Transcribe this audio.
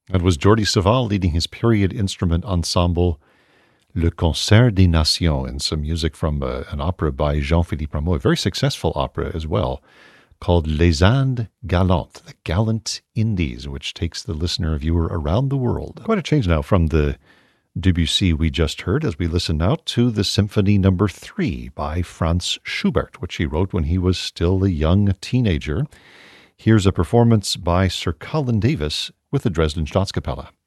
That was Jordi Savall leading his period instrument ensemble Le Concert des Nations, and some music from an opera by Jean-Philippe Rameau, a very successful opera as well, called Les Indes Galantes, the Gallant Indies, which takes the listener or viewer around the world. Quite a change now from the Debussy we just heard, as we listen now to the Symphony No. 3 by Franz Schubert, which he wrote when he was still a young teenager. Here's a performance by Sir Colin Davis with the Dresden Staatskapelle.